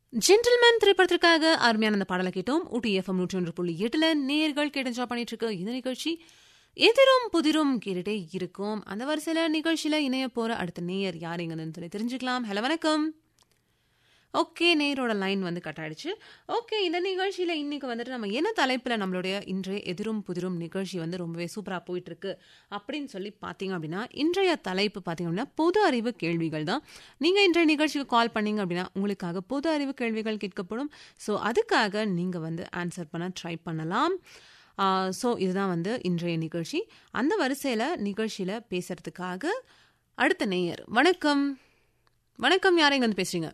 Gentleman திரைப்படத்திற்காக அருமையான அந்த பாடலை கேட்டோம். ஊட்டி எஃப்எம் 101.8 நேயர்கள் கேட்டு என்ஜாய் பண்ணிட்டு இருக்க இந்த நிகழ்ச்சி எதிரும் புதிரும் கேட்டுட்டே இருக்கும். அந்த வரிசையில நிகழ்ச்சியில இணைய போற அடுத்த நேயர் யாருங்கன்னு சொல்லி தெரிஞ்சுக்கலாம். ஹலோ, வணக்கம். ஓகே, நேயரோட லைன் வந்து கட் ஆயிடுச்சு. ஓகே, இந்த நிகழ்ச்சியில இன்னைக்கு வந்துட்டு நம்ம என்ன தலைப்புல நம்மளுடைய இன்றைய எதிரும் புதிரும் நிகழ்ச்சி வந்து ரொம்பவே சூப்பரா போயிட்டு இருக்கு அப்படின்னு சொல்லி பாத்தீங்க அப்படின்னா, இன்றைய தலைப்பு பாத்தீங்க அப்படின்னா பொது அறிவு கேள்விகள் தான். நீங்க இன்றைய நிகழ்ச்சிக்கு கால் பண்ணீங்க அப்படின்னா உங்களுக்காக பொது அறிவு கேள்விகள் கேட்கப்படும். ஸோ அதுக்காக நீங்க வந்து ஆன்சர் பண்ண ட்ரை பண்ணலாம். ஸோ இதுதான் வந்து இன்றைய நிகழ்ச்சி. அந்த வரிசையில நிகழ்ச்சியில பேசுறதுக்காக அடுத்த நேயர். வணக்கம். வணக்கம், யாரைங்க வந்து பேசுறீங்க?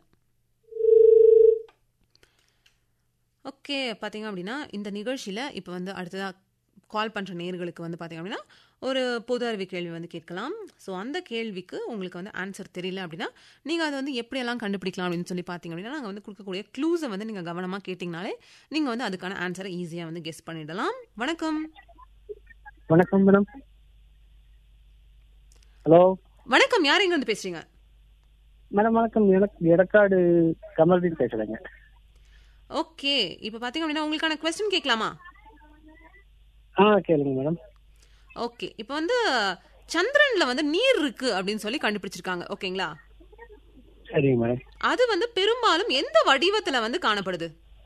ஓகே, பார்த்தீங்க அப்படின்னா இந்த நிகழ்ச்சியில் இப்போ வந்து அடுத்ததாக கால் பண்ணுற நேயர்களுக்கு வந்து பார்த்தீங்க அப்படின்னா ஒரு பொது அறிவு கேள்வி வந்து கேட்கலாம். ஸோ அந்த கேள்விக்கு உங்களுக்கு வந்து ஆன்சர் தெரியல அப்படின்னா நீங்கள் அதை வந்து எப்படியெல்லாம் கண்டுபிடிக்கலாம் அப்படின்னு சொல்லி பார்த்தீங்க அப்படின்னா நாங்கள் வந்து கொடுக்கக்கூடிய க்ளூஸை வந்து நீங்கள் கவனமாக கேட்டிங்கனாலே நீங்கள் வந்து அதுக்கான ஆன்சரை ஈஸியாக வந்து கெஸ் பண்ணிடலாம். வணக்கம். வணக்கம் மேடம். ஹலோ வணக்கம், யார் எங்க வந்து பேசுறீங்க? மேடம் வணக்கம். எனக்கு எடக்காடு கமல்தீன் பேசுறேங்க. ஓகே, இப்போ பார்த்தீங்க அப்படின்னா உங்களுக்கான கொஸ்டின் கேட்கலாமா? கேளுங்க மேடம். ஓகே, இப்போ வந்து சந்திரன்ல வந்து நீர் இருக்கு அப்படின்னு சொல்லி கண்டுபிடிச்சிருக்காங்க. ஓகேங்களா? சரிங்க மேடம். அது வந்து பெரும்பாலும் எந்த வடிவத்துல வந்து காணப்படுது?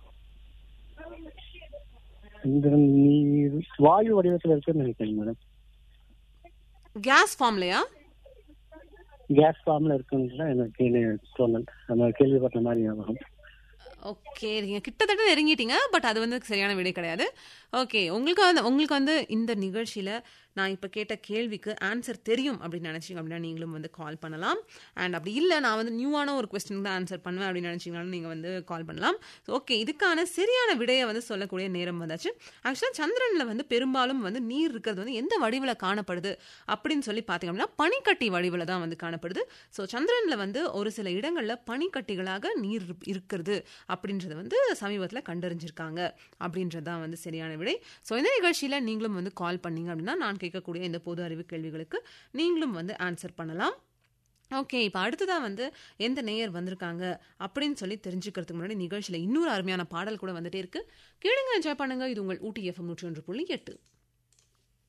நீர் வாயு வடிவத்தில் இருக்குன்னு நினைக்கிறேன் மேடம். கேஸ் ஃபார்ம்லயா? கேஸ் ஃபார்ம்ல இருக்குன்னு எனக்கு தோணல். நம்ம கேள்விப்பட்ட மாதிரி ஞாபகம். ஓகே, நீங்க கிட்டத்தட்ட நெருங்கிட்டீங்க. பட் அது வந்து சரியான விடை கிடையாது. ஓகே, உங்களுக்கு வந்து இந்த நிகழ்ச்சியில நான் இப்போ கேட்ட கேள்விக்கு ஆன்சர் தெரியும் அப்படின்னு நினைச்சீங்க அப்படின்னா நீங்களும் வந்து கால் பண்ணலாம். அண்ட் அப்படி இல்லை, நான் வந்து நியூவான ஒரு கொஸ்டின் தான் ஆன்சர் பண்ணுவேன் அப்படின்னு நினைச்சீங்கனாலும் நீங்கள் வந்து கால் பண்ணலாம். ஓகே, இதுக்கான சரியான விடையை வந்து சொல்லக்கூடிய நேரம் வந்தாச்சு. ஆக்சுவலாக சந்திரனில் வந்து பெரும்பாலும் வந்து நீர் இருக்கிறது வந்து எந்த வடிவில் காணப்படுது அப்படின்னு சொல்லி பார்த்தீங்க அப்படின்னா பனிக்கட்டி வடிவில் தான் வந்து காணப்படுது. ஸோ சந்திரனில் வந்து ஒரு சில இடங்களில் பனிக்கட்டிகளாக நீர் இருக்கிறது அப்படின்றது வந்து சமீபத்தில் கண்டறிஞ்சிருக்காங்க அப்படின்றது தான் வந்து சரியான விடை. ஸோ இந்த நிகழ்ச்சியில் நீங்களும் வந்து கால் பண்ணீங்க அப்படின்னா நான் கேட்கக்கூடிய இந்த பொது அறிவு கேள்விகளுக்கு நீங்களும் வந்து ஆன்சர் பண்ணலாம். ஓகே, இப்போ அடுத்ததான் வந்து எந்த நேயர் வந்திருக்காங்க அப்படின்னு சொல்லி தெரிஞ்சுக்கிறதுக்கு முன்னாடி நிகழ்ச்சியில் இன்னொரு அருமையான பாடல் கூட வந்துட்டே இருக்கு. கேளுங்க, என்ஜாய் பண்ணுங்க. இது உங்கள் ஊட்டி எஃப்எம் 101.8.